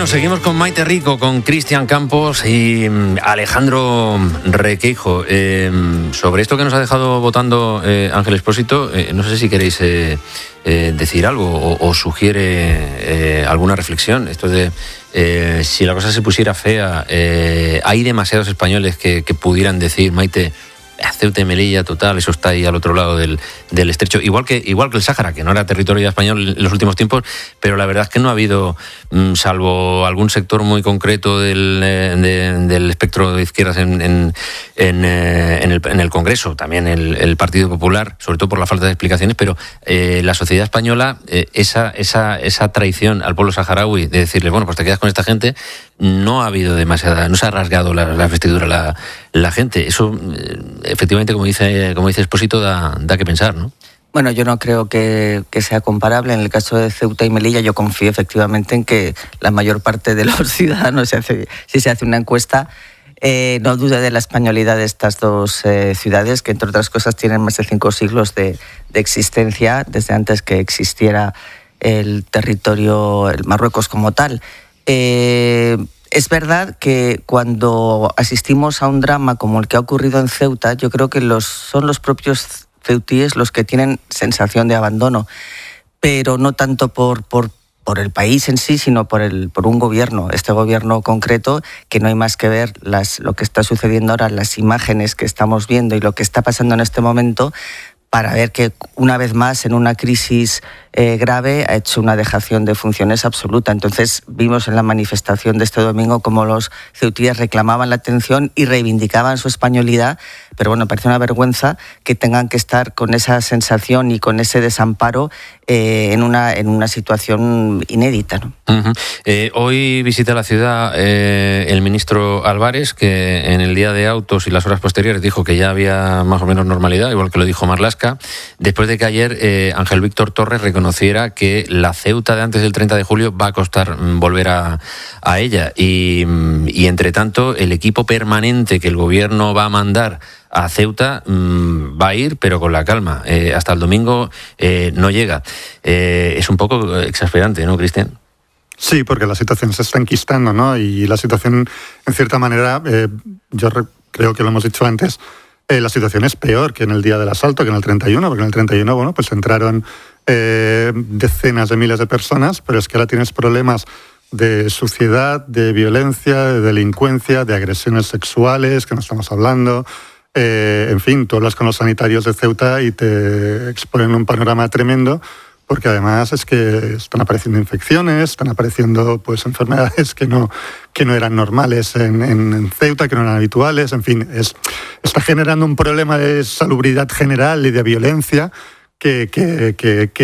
Bueno, seguimos con Maite Rico, con Cristian Campos y Alejandro Requeijo. Sobre esto que nos ha dejado votando Ángel Expósito, no sé si queréis decir algo o sugiere alguna reflexión. Esto de si la cosa se pusiera fea, hay demasiados españoles que pudieran decir, Maite, Ceuta y Melilla, total, eso está ahí al otro lado del estrecho, igual que el Sáhara, que no era territorio español en los últimos tiempos, pero la verdad es que no ha habido, salvo algún sector muy concreto del espectro de izquierdas en el Congreso, también el Partido Popular, sobre todo por la falta de explicaciones, pero la sociedad española, esa traición al pueblo saharaui de decirle, bueno, pues te quedas con esta gente, no ha habido demasiada, no se ha rasgado la vestidura la gente. Eso, efectivamente, como dice Expósito, da que pensar, ¿no? Bueno, yo no creo que sea comparable. En el caso de Ceuta y Melilla, yo confío efectivamente en que la mayor parte de los ciudadanos, si se hace una encuesta, no duda de la españolidad de estas dos ciudades, que entre otras cosas tienen más de 5 siglos de existencia, desde antes que existiera el territorio, el Marruecos como tal. Es verdad que cuando asistimos a un drama como el que ha ocurrido en Ceuta, yo creo que son los propios ceutíes los que tienen sensación de abandono, pero no tanto por el país en sí, sino por un gobierno, este gobierno concreto, que no hay más que ver lo que está sucediendo ahora, las imágenes que estamos viendo y lo que está pasando en este momento, para ver que una vez más en una crisis grave ha hecho una dejación de funciones absoluta. Entonces vimos en la manifestación de este domingo cómo los ceutíes reclamaban la atención y reivindicaban su españolidad, pero bueno, parece una vergüenza que tengan que estar con esa sensación y con ese desamparo en una situación inédita, ¿no? Uh-huh. Hoy visita la ciudad el ministro Álvarez, que en el día de autos y las horas posteriores dijo que ya había más o menos normalidad, igual que lo dijo Marlaska, después de que ayer Ángel Víctor Torres reconociera que la Ceuta de antes del 30 de julio va a costar volver a ella. Y entre tanto, el equipo permanente que el gobierno va a mandar a Ceuta va a ir, pero con la calma. Hasta el domingo no llega. Es un poco exasperante, ¿no, Cristian? Sí, porque la situación se está enquistando, ¿no? Y la situación, en cierta manera, yo creo que lo hemos dicho antes, la situación es peor que en el día del asalto, que en el 31, porque en el 31, bueno, pues entraron decenas de miles de personas, pero es que ahora tienes problemas de suciedad, de violencia, de delincuencia, de agresiones sexuales, que no estamos hablando. En fin, tú hablas con los sanitarios de Ceuta y te exponen un panorama tremendo, porque además es que están apareciendo infecciones, están apareciendo pues enfermedades que no eran normales en Ceuta, que no eran habituales. En fin, está generando un problema de salubridad general y de violencia que